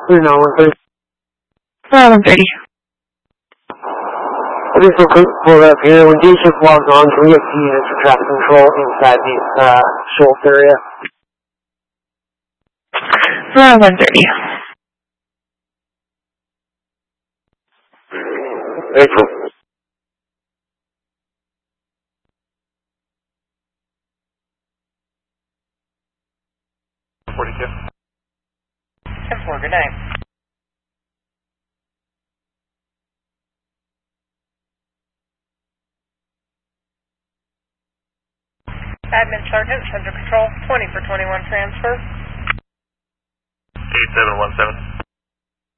No, 130. This will pull up here. When D shift logs on, can we get 2 units for traffic control inside the Schultz area? 130. Rachel. Good night. Admin Sergeant, Center Control, 20 for 21 transfer. 8717.